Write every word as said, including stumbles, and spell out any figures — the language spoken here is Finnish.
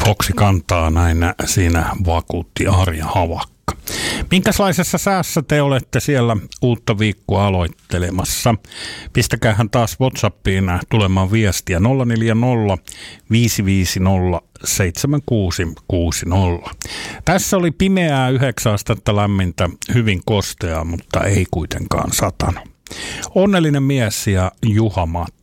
Toksi kantaa näin siinä vakuutti Arja Havakka. Minkälaisessa säässä te olette siellä uutta viikkoa aloittelemassa? Pistäkäähän taas WhatsAppiin tulemaan viestiä nolla neljä nolla viisi viisi nolla seitsemän kuusi kuusi nolla. Tässä oli pimeää yhdeksän astetta lämmintä, hyvin kosteaa, mutta ei kuitenkaan satanut. Onnellinen mies ja Juha Matt.